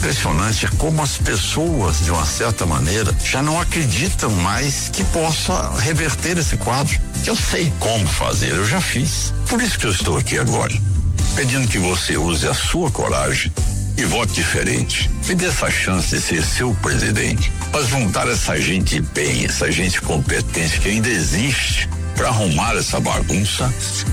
impressionante como as pessoas, de uma certa maneira, já não acreditam mais que possa reverter esse quadro. Eu sei como fazer, eu já fiz. Por isso que eu estou aqui agora, pedindo que você use a sua coragem e vote diferente. Me dê essa chance de ser seu presidente, para juntar essa gente bem, essa gente competente que ainda existe, para arrumar essa bagunça